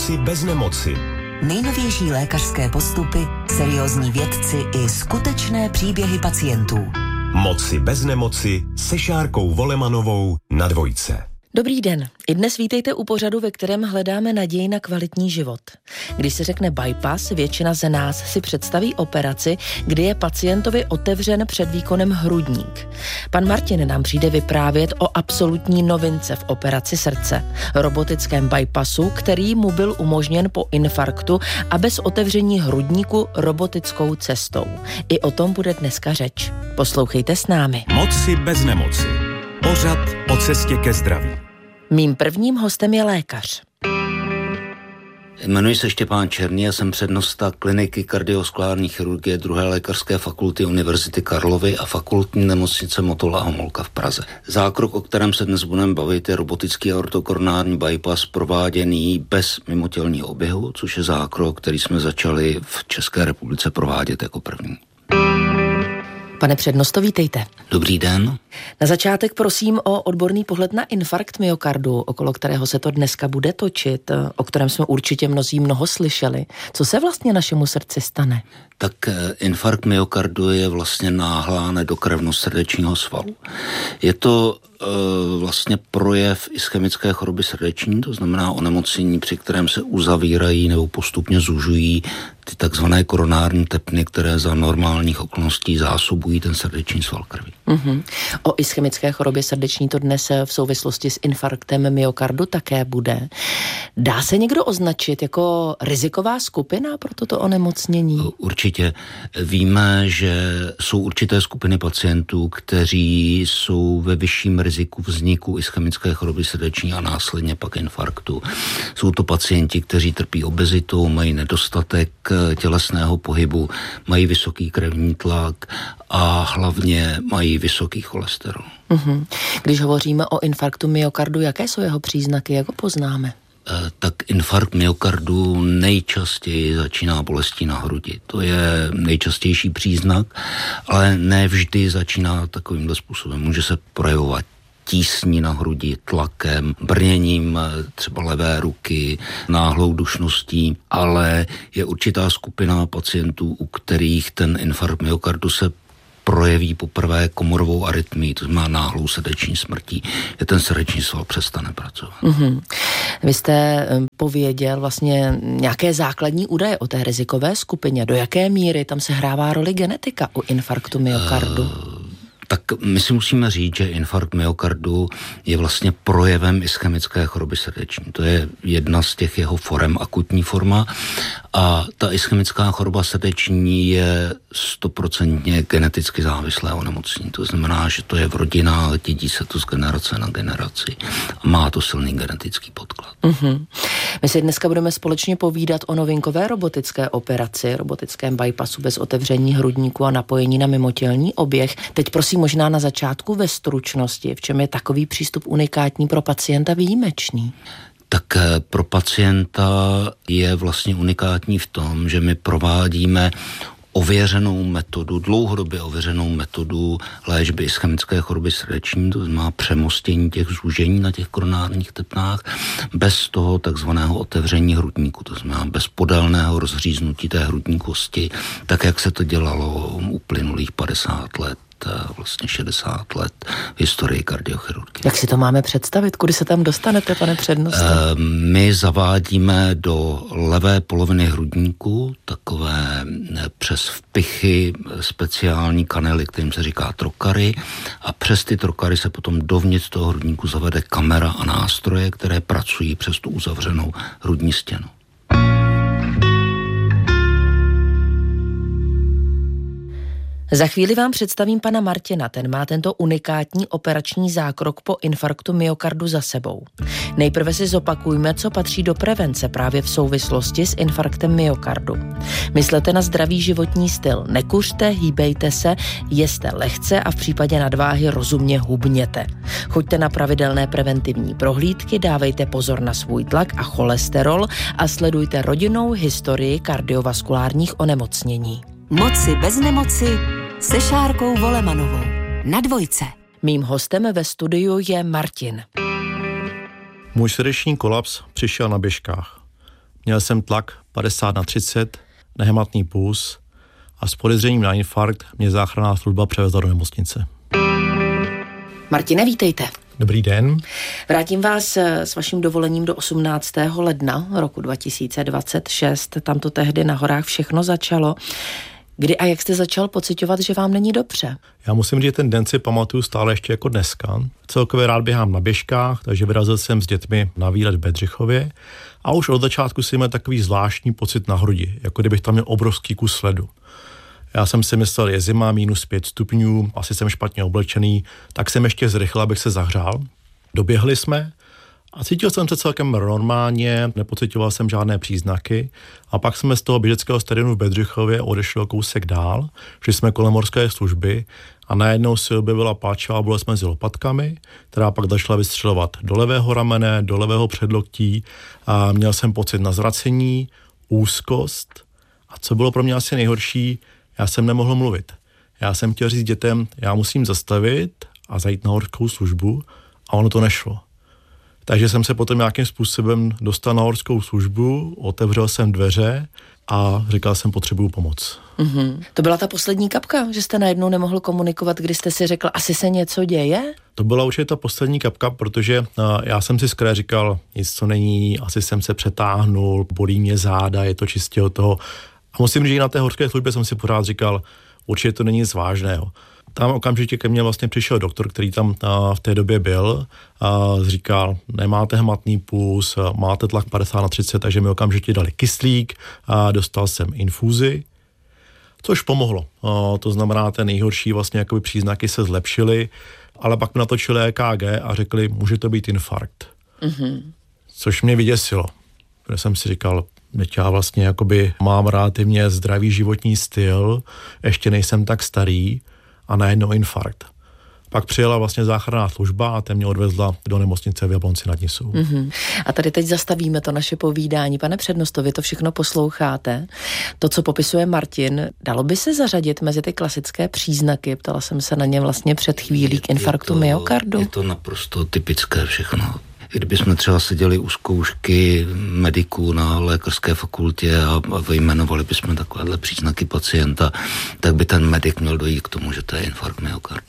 Moci bez nemoci. Nejnovější lékařské postupy, seriózní vědci i skutečné příběhy pacientů. Moci bez nemoci se Šárkou Volemanovou na Dvojce. Dobrý den. I dnes vítejte u pořadu, ve kterém hledáme naději na kvalitní život. Když se řekne bypass, většina z nás si představí operaci, kdy je pacientovi otevřen před výkonem hrudník. Pan Martin nám přijde vyprávět o absolutní novince v operaci srdce, robotickém bypassu, který mu byl umožněn po infarktu a bez otevření hrudníku robotickou cestou. I o tom bude dneska řeč. Poslouchejte s námi. Moci bez nemoci. Pořad o cestě ke zdraví. Mým prvním hostem je lékař. Jmenuji se Štěpán Černý a jsem přednosta kliniky kardiovaskulární chirurgie 2. lékařské fakulty Univerzity Karlovy a fakultní nemocnice Motola a Homolka v Praze. Zákrok, o kterém se dnes budeme bavit, je robotický aortokoronární bypass prováděný bez mimotělního oběhu, což je zákrok, který jsme začali v České republice provádět jako první. Pane přednosto, vítejte. Dobrý den. Na začátek prosím o odborný pohled na infarkt myokardu, okolo kterého se to dneska bude točit, o kterém jsme určitě mnoho slyšeli. Co se vlastně našemu srdci stane? Tak infarkt myokardu je vlastně náhlá nedokrevnost srdečního svalu. Je to vlastně projev ischemické choroby srdeční, to znamená onemocnění, při kterém se uzavírají nebo postupně zužují ty takzvané koronární tepny, které za normálních okolností zásobují ten srdeční sval krví. O ischemické chorobě srdeční to dnes v souvislosti s infarktem myokardu také bude. Dá se někdo označit jako riziková skupina pro toto onemocnění? Určitě. Víme, že jsou určité skupiny pacientů, kteří jsou ve vyšším riziku vzniku ischemické choroby srdeční a následně pak infarktu. Jsou to pacienti, kteří trpí obezitou, mají nedostatek tělesného pohybu, mají vysoký krevní tlak a hlavně mají vysoký cholesterol. Když hovoříme o infarktu myokardu, jaké jsou jeho příznaky, jak ho poznáme? Tak infarkt myokardu nejčastěji začíná bolestí na hrudi. To je nejčastější příznak, ale ne vždy začíná takovýmhle způsobem. Může se projevovat tísní na hrudi, tlakem, brněním třeba levé ruky, náhlou dušností, ale je určitá skupina pacientů, u kterých ten infarkt myokardu se projeví poprvé komorovou arytmii, to znamená náhlou srdeční smrtí, že ten srdeční sval přestane pracovat. Vy jste pověděl vlastně nějaké základní údaje o té rizikové skupině. Do jaké míry tam se hrává roli genetika u infarktu myokardu? Tak my si musíme říct, že infarkt myokardu je vlastně projevem ischemické choroby srdeční. To je jedna z těch jeho forem, akutní forma. A ta ischemická choroba srdeční je 100% geneticky závislé onemocnění. To znamená, že to je v rodinách, dědí se to z generace na generaci. A má to silný genetický podklad. My si dneska budeme společně povídat o novinkové robotické operaci, robotickém bypassu bez otevření hrudníku a napojení na mimotělní oběh. Teď prosím možná na začátku ve stručnosti, v čem je takový přístup unikátní pro pacienta výjimečný? Tak pro pacienta je vlastně unikátní v tom, že my provádíme ověřenou metodu, dlouhodobě ověřenou metodu léčby ischemické choroby srdeční, to znamená přemostění těch zúžení na těch koronárních tepnách, bez toho takzvaného otevření hrudníku, to znamená bez podélného rozříznutí té hrudní kosti, tak jak se to dělalo uplynulých 50 let. Vlastně 60 let v historii kardiochirurgie. Jak si to máme představit? Kudy se tam dostanete, pane přednosto? My zavádíme do levé poloviny hrudníku takové přes vpichy speciální kanely, kterým se říká trokary, a přes ty trokary se potom dovnitř toho hrudníku zavede kamera a nástroje, které pracují přes tu uzavřenou hrudní stěnu. Za chvíli vám představím pana Martina, ten má tento unikátní operační zákrok po infarktu myokardu za sebou. Nejprve si zopakujme, co patří do prevence právě v souvislosti s infarktem myokardu. Myslete na zdravý životní styl, nekuřte, hýbejte se, jeste lehce a v případě nadváhy rozumně hubněte. Choďte na pravidelné preventivní prohlídky, dávejte pozor na svůj tlak a cholesterol a sledujte rodinnou historii kardiovaskulárních onemocnění. Moci bez nemoci se Šárkou Volemanovou na Dvojce. Mým hostem ve studiu je Martin. Můj srdeční kolaps přišel na běžkách. Měl jsem tlak 50/30, nehmatný puls a s podezřením na infarkt mě záchranná služba převezla do nemocnice. Martine, vítejte. Dobrý den. Vrátím vás s vaším dovolením do 18. ledna roku 2026. Tam to tehdy na horách všechno začalo. Kdy a jak jste začal pociťovat, že vám není dobře? Já musím říct, že ten den si pamatuju stále ještě jako dneska. Celkově rád běhám na běžkách, takže vyrazil jsem s dětmi na výlet v Bedřichově a už od začátku si měl takový zvláštní pocit na hrudi, jako kdybych tam měl obrovský kus ledu. Já jsem si myslel, je zima, -5 stupňů, asi jsem špatně oblečený, tak jsem ještě zrychlil, abych se zahřál. Doběhli jsme a cítil jsem se celkem normálně, nepocitoval jsem žádné příznaky a pak jsme z toho běžeckého stadionu v Bedřichově odešli o kousek dál, šli jsme kolem horské služby a najednou se objevila páčivá bolest mezi lopatkami, která pak začala vystřelovat do levého ramene, do levého předloktí a měl jsem pocit na zvracení, úzkost a co bylo pro mě asi nejhorší, já jsem nemohl mluvit. Já jsem chtěl říct dětem, já musím zastavit a zajít na horskou službu a ono to nešlo. Takže jsem se potom nějakým způsobem dostal na horskou službu, otevřel jsem dveře a říkal jsem, potřebuju pomoc. To byla ta poslední kapka, že jste najednou nemohl komunikovat, kdy jste si řekl, asi se něco děje? To byla určitě ta poslední kapka, protože já jsem si zkrát říkal, nic to není, asi jsem se přetáhnul, bolí mě záda, je to čistě od toho. A musím říct, na té horské službě jsem si pořád říkal, určitě to není nic vážného. Tam okamžitě ke mně vlastně přišel doktor, který tam v té době byl a říkal, nemáte hmatný puls, máte tlak 50/30, takže mi okamžitě dali kyslík a dostal jsem infuzi, což pomohlo. To znamená, ten nejhorší vlastně jakoby příznaky se zlepšily, ale pak mi natočili EKG a řekli, může to být infarkt. Což mě vyděsilo, protože jsem si říkal, já vlastně jakoby mám relativně zdravý životní styl, ještě nejsem tak starý a najednou infarkt. Pak přijela vlastně záchranná služba a ten mě odvezla do nemocnice v Jablonci nad Nisou. A tady teď zastavíme to naše povídání. Pane přednosto, vy to všechno posloucháte. To, co popisuje Martin, dalo by se zařadit mezi ty klasické příznaky? Ptala jsem se na ně vlastně před chvílí k infarktu myokardu. Je to naprosto typické všechno. Kdybychom třeba seděli u zkoušky mediků na lékařské fakultě a vyjmenovali bychom takovéhle příznaky pacienta, tak by ten medik měl dojít k tomu, že to je infarkt myokardu.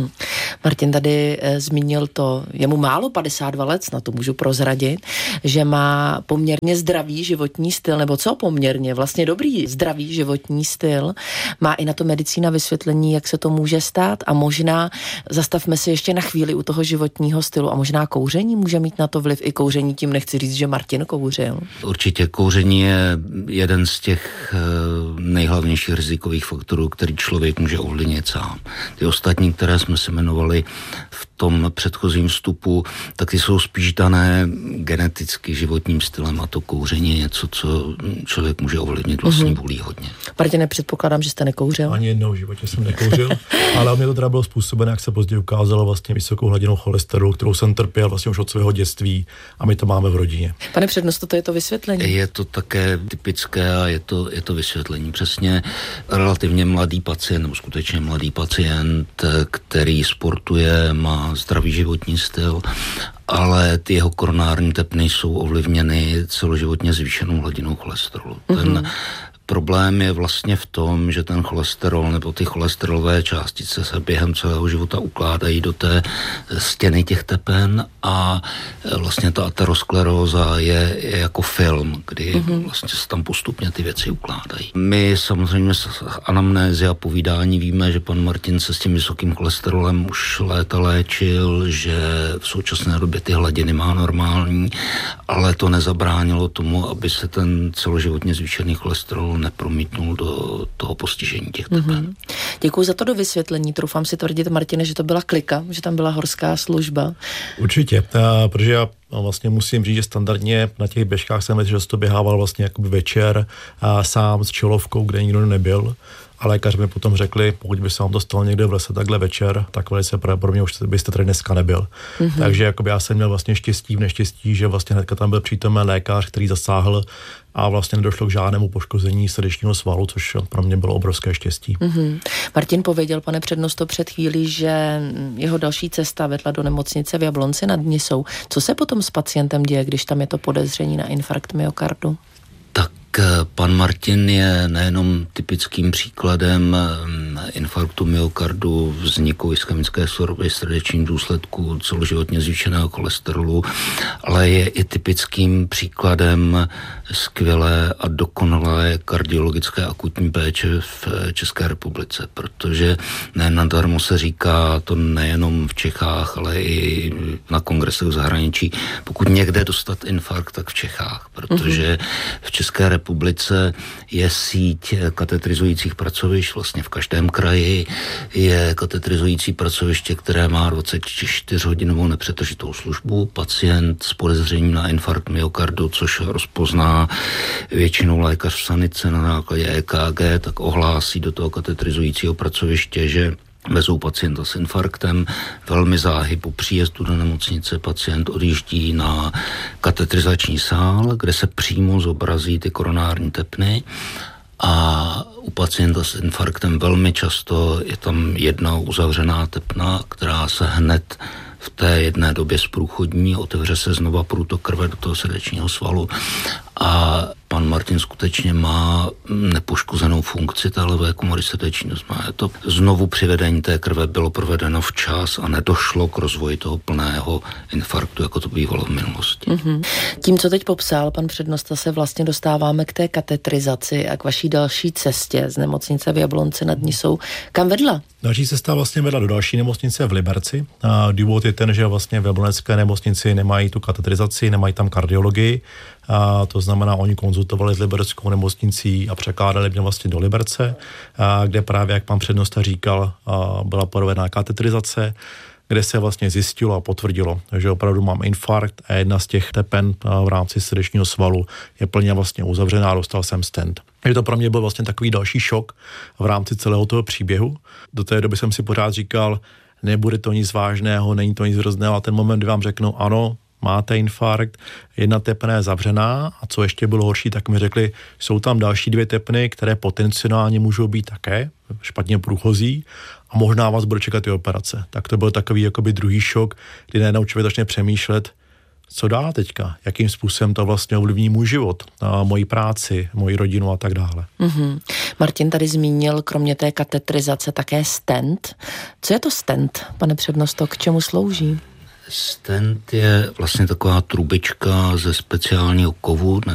Martin tady zmínil to, je mu málo 52 let, na to můžu prozradit, že má poměrně zdravý životní styl, nebo co poměrně, vlastně dobrý zdravý životní styl. Má i na to medicína vysvětlení, jak se to může stát a možná, zastavme se ještě na chvíli u toho životního stylu a možná kouření může mít na to vliv i kouření, tím nechci říct, že Martin kouřil. Určitě kouření je jeden z těch nejhlavnějších rizikových faktorů, který člověk může ovlivnit sám. Ty ostatní, které jsme se jmenovali v tom předchozím vstupu, tak ty jsou spíš dané geneticky životním stylem a to kouření je něco, co člověk může ovlivnit vlastní vůlí hodně. Martine, předpokládám, že jste nekouřil. Ani jednou v životě jsem nekouřil, ale mě to teda bylo způsobené, jak se později ukázalo, vlastně vysokou hladinou cholesterolu, kterou jsem trpěl vlastně už od svého dětství a my to máme v rodině. Pane přednosto, to je to vysvětlení. Je to také typické a je to vysvětlení. Přesně relativně mladý pacient, nebo skutečně mladý pacient, který sportuje, má zdravý životní styl, ale ty jeho koronární tepny jsou ovlivněny celoživotně zvýšenou hladinou cholesterolu. Ten problém je vlastně v tom, že ten cholesterol nebo ty cholesterolové částice se během celého života ukládají do té stěny těch tepen a vlastně ta ateroskleróza je jako film, kdy vlastně se tam postupně ty věci ukládají. My samozřejmě z anamnézy a povídání víme, že pan Martin se s tím vysokým cholesterolem už léta léčil, že v současné době ty hladiny má normální, ale to nezabránilo tomu, aby se ten celoživotně zvýšený cholesterol nepromítnul do toho postižení těch tepen. Děkuji za to do vysvětlení. Troufám si tvrdit, Martine, že to byla klika, že tam byla horská služba. Určitě, protože já vlastně musím říct, že standardně na těch běžkách jsem často běhával vlastně jakoby večer sám s čelovkou, kde nikdo nebyl. A lékař mi potom řekli, pokud by se vám to stalo někde v lese takhle večer, tak velice pravděpodobně už byste tady dneska nebyl. Takže jakoby já jsem měl vlastně štěstí v neštěstí, že vlastně hnedka tam byl přítomen lékař, který zasáhl a vlastně nedošlo k žádnému poškození srdečního svalu, což pro mě bylo obrovské štěstí. Martin pověděl, pane přednosto, před chvílí, že jeho další cesta vedla do nemocnice v Jablonci nad Nisou. Co se potom s pacientem děje, když tam je to podezření na infarkt myokardu? pan Martin je nejenom typickým příkladem infarktu myokardu, vzniku ischemické choroby srdečních důsledků celoživotně zvýšeného cholesterolu, ale je i typickým příkladem skvělé a dokonalé kardiologické akutní péče v České republice, protože nenadarmo se říká to nejenom v Čechách, ale i na kongresech v zahraničí, pokud někde dostat infarkt, tak v Čechách, protože v České republice je síť katetrizujících pracovišť, vlastně v každém kraji je katetrizující pracoviště, které má 24hodinovou nepřetržitou službu. Pacient s podezřením na infarkt myokardu, což rozpozná většinou lékař v sanice na základě EKG, tak ohlásí do toho katetrizujícího pracoviště, že vezou pacienta s infarktem, velmi záhy po příjezdu do nemocnice pacient odjíždí na katetrizační sál, kde se přímo zobrazí ty koronární tepny a u pacienta s infarktem velmi často je tam jedna uzavřená tepna, která se hned v té jedné době zprůchodní, otevře se znova průtok krve do toho srdečního svalu a pan Martin skutečně má nepoškozenou funkci té levé komory srdeční. Je to znovu přivedení té krve bylo provedeno včas a nedošlo k rozvoji toho plného infarktu, jako to bývalo v minulosti. Tím, co teď popsal pan přednosta, se vlastně dostáváme k té katetrizaci a k vaší další cestě z nemocnice v Jablonci nad Nisou. Kam vedla? Další cesta vlastně vedla do další nemocnice v Liberci. A důvod je ten, že vlastně v Jablonecké nemocnici nemají tu katetrizaci, nemají tam kardiologii. A to znamená, oni konzultovali s libereckou nemocnicí a překládali mě vlastně do Liberce, kde právě, jak pan přednosta říkal, byla provedená katetrizace, kde se vlastně zjistilo a potvrdilo, že opravdu mám infarkt a jedna z těch tepen v rámci srdečního svalu je plně vlastně uzavřená a dostal jsem stent. Takže to pro mě byl vlastně takový další šok v rámci celého toho příběhu. Do té doby jsem si pořád říkal, nebude to nic vážného, není to nic hrozného, a ten moment, kdy vám řeknou ano, máte infarkt, jedna tepna je zavřená a co ještě bylo horší, tak mi řekli, jsou tam další 2 tepny, které potenciálně můžou být také špatně průchozí a možná vás bude čekat i operace. Tak to byl takový jakoby druhý šok, kdy najednou člověk začne přemýšlet, co dál teďka, jakým způsobem to vlastně ovlivní můj život, moji práci, moji rodinu a tak dále. Martin tady zmínil kromě té katetrizace také stent. Co je to stent, pane přednosto, k čemu slouží? Stent je vlastně taková trubička ze speciálního kovu,